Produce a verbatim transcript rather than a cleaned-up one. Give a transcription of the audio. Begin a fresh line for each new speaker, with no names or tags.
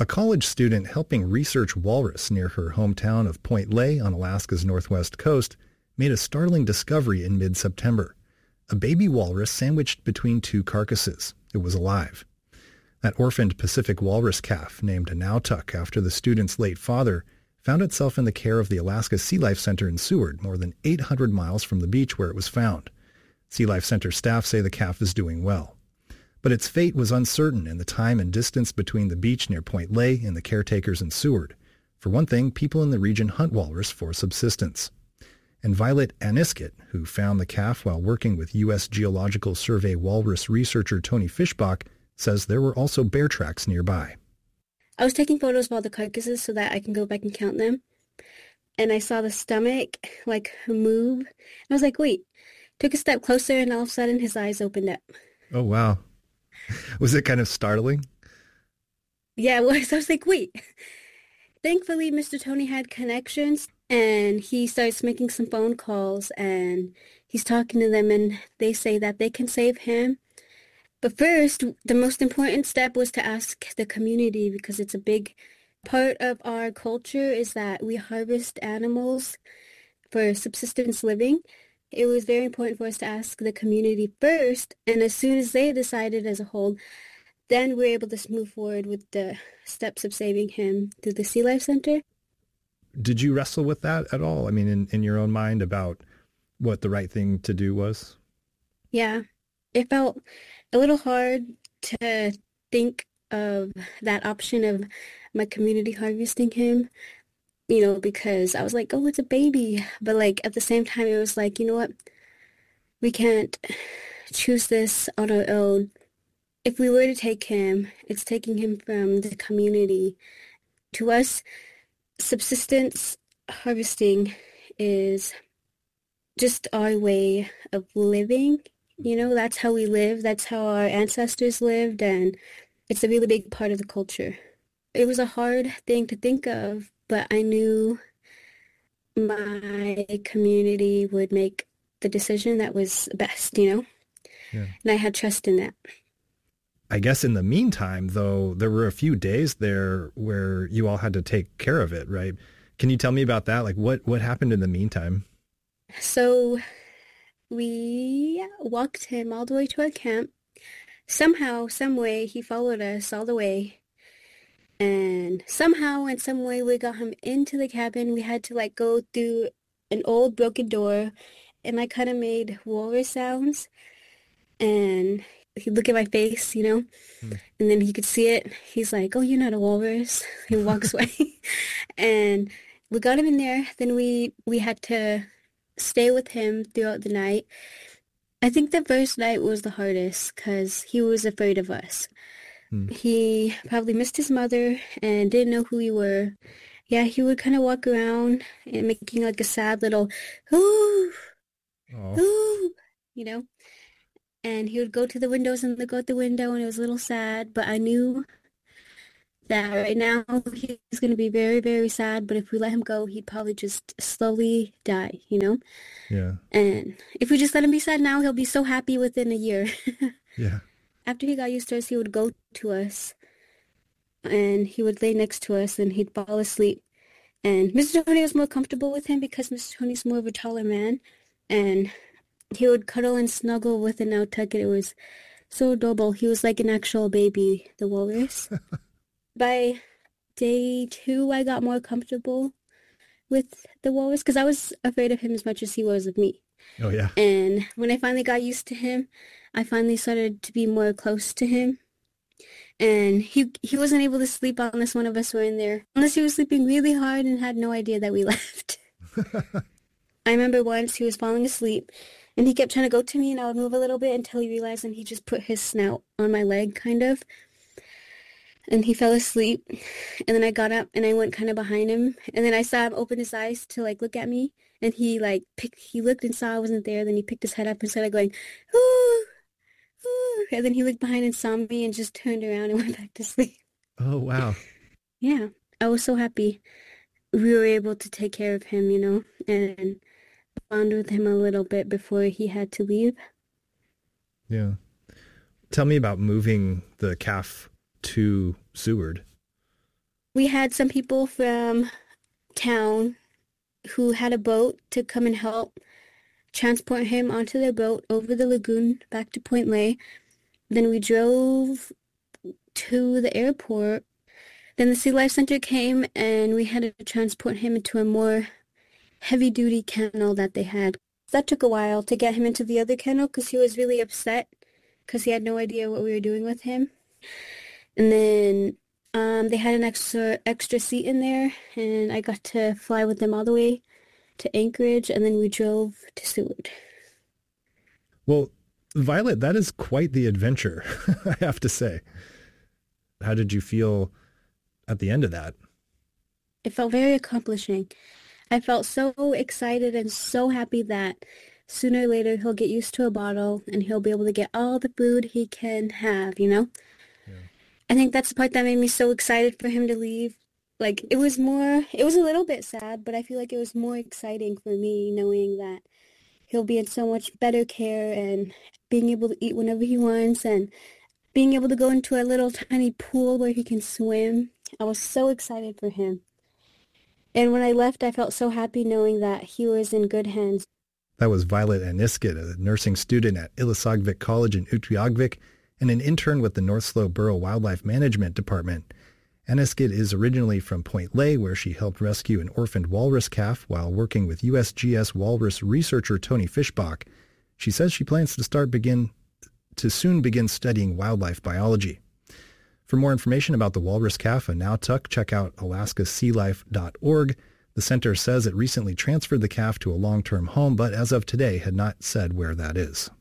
A college student helping research walrus near her hometown of Point Lay on Alaska's northwest coast made a startling discovery in mid-September. A baby walrus sandwiched between two carcasses. It was alive. That orphaned Pacific walrus calf, named Nautuk after the student's late father, found itself in the care of the Alaska Sea Life Center in Seward, more than eight hundred miles from the beach where it was found. Sea Life Center staff say the calf is doing well. But its fate was uncertain in the time and distance between the beach near Point Lay and the caretakers in Seward. For one thing, people in the region hunt walrus for subsistence. And Violet Aniskit, who found the calf while working with U S Geological Survey walrus researcher Tony Fischbach, says there were also bear tracks nearby.
I was taking photos of all the carcasses so that I can go back and count them. And I saw the stomach, like, move. I was like, wait. Took a step closer, and all of a sudden his eyes opened up.
Oh, wow. Was it kind of startling?
Yeah, it was. I was like, wait. Thankfully, Mister Tony had connections, and he starts making some phone calls, and he's talking to them, and they say that they can save him. But first, the most important step was to ask the community, because it's a big part of our culture is that we harvest animals for subsistence living. It was very important for us to ask the community first, and as soon as they decided as a whole, then we're able to move forward with the steps of saving him through the Sea Life Center.
Did you wrestle with that at all? I mean, in, in your own mind about what the right thing to do was?
Yeah, it felt a little hard to think of that option of my community harvesting him. You know, because I was like, oh, it's a baby. But, like, at the same time, it was like, you know what? We can't choose this on our own. If we were to take him, it's taking him from the community. To us, subsistence harvesting is just our way of living. You know, that's how we live. That's how our ancestors lived. And it's a really big part of the culture. It was a hard thing to think of. But I knew my community would make the decision that was best, you know? Yeah. And I had trust in that.
I guess in the meantime, though, there were a few days there where you all had to take care of it, right? Can you tell me about that? Like, what, what happened in the meantime?
So we walked him all the way to our camp. Somehow, some way, he followed us all the way. And somehow, in some way, we got him into the cabin. We had to, like, go through an old broken door, and I kind of made walrus sounds. And he'd look at my face, you know, hmm. and then he could see it. He's like, oh, you're not a walrus. He walks away. And we got him in there. Then we, we had to stay with him throughout the night. I think the first night was the hardest because he was afraid of us. He probably missed his mother and didn't know who we were. Yeah, he would kind of walk around and making like a sad little, ooh, ooh, you know. And he would go to the windows and look out the window, and it was a little sad. But I knew that right now he's going to be very, very sad. But if we let him go, he'd probably just slowly die, you know.
Yeah.
And if we just let him be sad now, he'll be so happy within a year.
Yeah.
After he got used to us, he would go to us, and he would lay next to us, and he'd fall asleep. And Mister Tony was more comfortable with him because Mister Tony's more of a taller man, and he would cuddle and snuggle with the Nautuk, and it was so adorable. He was like an actual baby, the walrus. By day two, I got more comfortable with the walrus because I was afraid of him as much as he was of me.
Oh, yeah.
And when I finally got used to him, I finally started to be more close to him. And he he wasn't able to sleep unless one of us were in there. Unless he was sleeping really hard and had no idea that we left. I remember once he was falling asleep, and he kept trying to go to me, and I would move a little bit until he realized, and he just put his snout on my leg, kind of. And he fell asleep. And then I got up, and I went kind of behind him. And then I saw him open his eyes to, like, look at me. And he, like, picked, he looked and saw I wasn't there. Then he picked his head up and started going, ooh, ooh. And then he looked behind and saw me and just turned around and went back to sleep.
Oh, wow.
Yeah. I was so happy we were able to take care of him, you know, and bond with him a little bit before he had to leave.
Yeah. Tell me about moving the calf to Seward.
We had some people from town who had a boat to come and help transport him onto their boat over the lagoon back to Point Lay. Then we drove to the airport. Then the Sea Life Center came and we had to transport him into a more heavy-duty kennel that they had. That took a while to get him into the other kennel because he was really upset because he had no idea what we were doing with him. And then um, they had an extra extra seat in there, and I got to fly with them all the way to Anchorage, and then we drove to Seward.
Well, Violet, that is quite the adventure, I have to say. How did you feel at the end of that?
It felt very accomplishing. I felt so excited and so happy that sooner or later he'll get used to a bottle and he'll be able to get all the food he can have, you know? Yeah. I think that's the part that made me so excited for him to leave. Like, it was more, it was a little bit sad, but I feel like it was more exciting for me knowing that he'll be in so much better care and being able to eat whenever he wants and being able to go into a little tiny pool where he can swim. I was so excited for him. And when I left, I felt so happy knowing that he was in good hands.
That was Violet Aniskit, a nursing student at Ilisagvik College in Utqiagvik and an intern with the North Slope Borough Wildlife Management Department. Aniskit is originally from Point Lay, where she helped rescue an orphaned walrus calf while working with U S G S walrus researcher Tony Fischbach. She says she plans to start begin to soon begin studying wildlife biology. For more information about the walrus calf and Nautch, check out alaska sea life dot org. The center says it recently transferred the calf to a long-term home, but as of today had not said where that is.